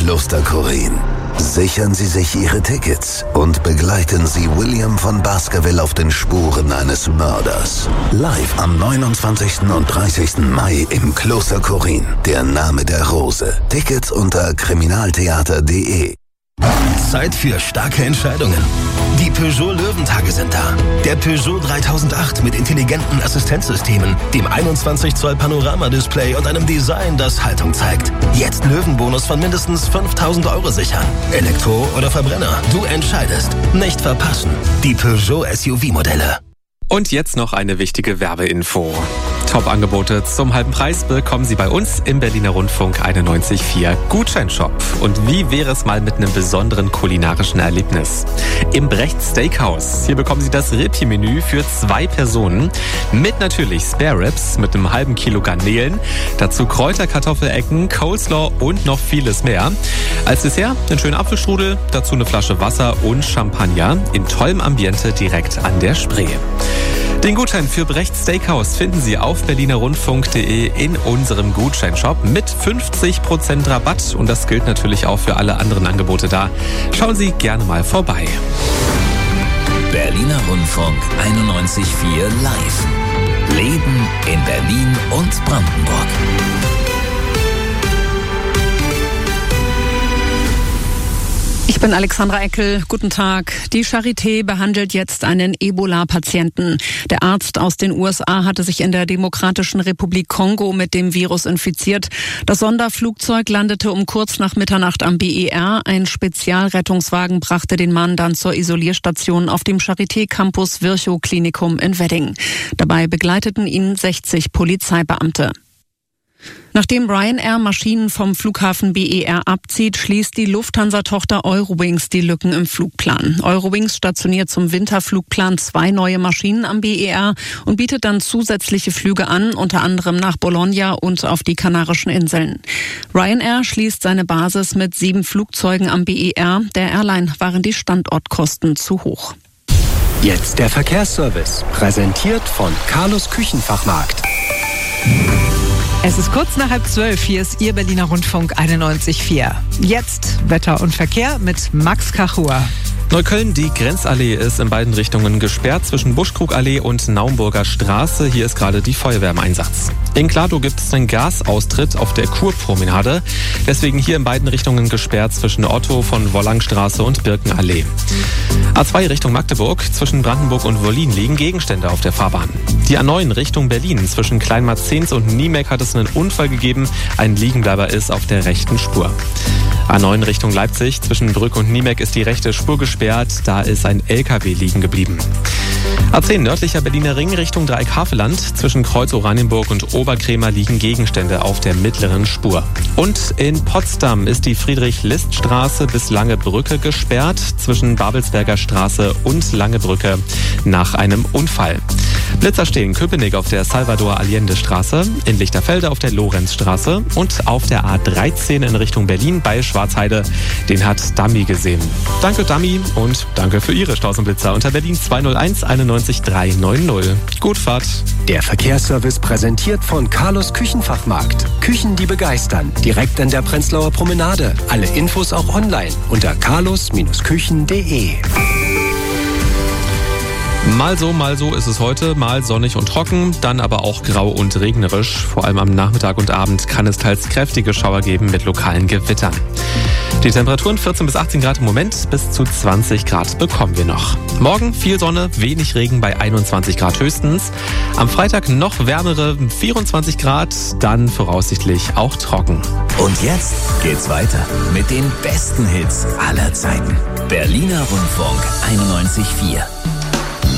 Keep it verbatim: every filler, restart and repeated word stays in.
Kloster Korin. Sichern Sie sich Ihre Tickets und begleiten Sie William von Baskerville auf den Spuren eines Mörders. Live am neunundzwanzigsten und dreißigsten Mai im Kloster Korin. Der Name der Rose. Tickets unter kriminaltheater punkt de. Zeit für starke Entscheidungen. Die Peugeot Löwentage sind da. Der Peugeot dreitausendacht mit intelligenten Assistenzsystemen, dem einundzwanzig Zoll Panorama-Display und einem Design, das Haltung zeigt. Jetzt Löwenbonus von mindestens fünftausend Euro sichern. Elektro oder Verbrenner, du entscheidest. Nicht verpassen. Die Peugeot S U V-Modelle. Und jetzt noch eine wichtige Werbeinfo. Top-Angebote zum halben Preis bekommen Sie bei uns im Berliner Rundfunk einundneunzig Komma vier Gutscheinshop. Und wie wäre es mal mit einem besonderen kulinarischen Erlebnis? Im Brecht Steakhouse. Hier bekommen Sie das Rippchen-Menü für zwei Personen mit natürlich Spare Ribs mit einem halben Kilo Garnelen, dazu Kräuterkartoffelecken, Coleslaw und noch vieles mehr. Als Dessert einen schönen Apfelstrudel, dazu eine Flasche Wasser und Champagner in tollem Ambiente direkt an der Spree. Den Gutschein für Brecht Steakhouse finden Sie auf berliner rundfunk punkt de in unserem Gutscheinshop mit fünfzig Prozent Rabatt. Und das gilt natürlich auch für alle anderen Angebote da. Schauen Sie gerne mal vorbei. Berliner Rundfunk einundneunzig Komma vier live. Leben in Berlin und Brandenburg. Ich bin Alexandra Eckel. Guten Tag. Die Charité behandelt jetzt einen Ebola-Patienten. Der Arzt aus den U S A hatte sich in der Demokratischen Republik Kongo mit dem Virus infiziert. Das Sonderflugzeug landete um kurz nach Mitternacht am B E R. Ein Spezialrettungswagen brachte den Mann dann zur Isolierstation auf dem Charité-Campus Virchow-Klinikum in Wedding. Dabei begleiteten ihn sechzig Polizeibeamte. Nachdem Ryanair Maschinen vom Flughafen B E R abzieht, schließt die Lufthansa-Tochter Eurowings die Lücken im Flugplan. Eurowings stationiert zum Winterflugplan zwei neue Maschinen am B E R und bietet dann zusätzliche Flüge an, unter anderem nach Bologna und auf die Kanarischen Inseln. Ryanair schließt seine Basis mit sieben Flugzeugen am B E R. Der Airline waren die Standortkosten zu hoch. Jetzt der Verkehrsservice, präsentiert von Carlos Küchenfachmarkt. Es ist kurz nach halb zwölf, hier ist Ihr Berliner Rundfunk einundneunzig Komma vier. Jetzt Wetter und Verkehr mit Max Kachur. Neukölln, die Grenzallee ist in beiden Richtungen gesperrt zwischen Buschkrugallee und Naumburger Straße. Hier ist gerade die Feuerwehr im Einsatz. In Kladow gibt es einen Gasaustritt auf der Kurpromenade. Deswegen hier in beiden Richtungen gesperrt zwischen Otto von Wollangstraße und Birkenallee. A zwei Richtung Magdeburg, zwischen Brandenburg und Wollin liegen Gegenstände auf der Fahrbahn. Die A neun Richtung Berlin, zwischen Kleinmarzens und Niemek hat es einen Unfall gegeben. Ein Liegenbleiber ist auf der rechten Spur. A neun Richtung Leipzig, zwischen Brück und Niemek ist die rechte Spur gesperrt. Da ist ein L K W liegen geblieben. A zehn nördlicher Berliner Ring Richtung Dreieck-Havelland. Zwischen Kreuz-Oranienburg und Oberkrämer liegen Gegenstände auf der mittleren Spur. Und in Potsdam ist die Friedrich-List-Straße bis Lange Brücke gesperrt. Zwischen Babelsberger Straße und Lange Brücke nach einem Unfall. Blitzer stehen Köpenick auf der Salvador-Allende-Straße, in Lichterfelde auf der Lorenzstraße und auf der A dreizehn in Richtung Berlin bei Schwarzheide. Den hat Dami gesehen. Danke Dami und danke für Ihre Staus und Blitzer unter Berlin zwei null eins einundneunzig drei neun null. Gut Fahrt. Der Verkehrsservice präsentiert von Carlos Küchenfachmarkt. Küchen, die begeistern. Direkt an der Prenzlauer Promenade. Alle Infos auch online unter carlos Küchen punkt de. Mal so, mal so ist es heute, mal sonnig und trocken, dann aber auch grau und regnerisch. Vor allem am Nachmittag und Abend kann es teils kräftige Schauer geben mit lokalen Gewittern. Die Temperaturen vierzehn bis achtzehn Grad im Moment, bis zu zwanzig Grad bekommen wir noch. Morgen viel Sonne, wenig Regen bei einundzwanzig Grad höchstens. Am Freitag noch wärmere vierundzwanzig Grad, dann voraussichtlich auch trocken. Und jetzt geht's weiter mit den besten Hits aller Zeiten. Berliner Rundfunk einundneunzig Komma vier.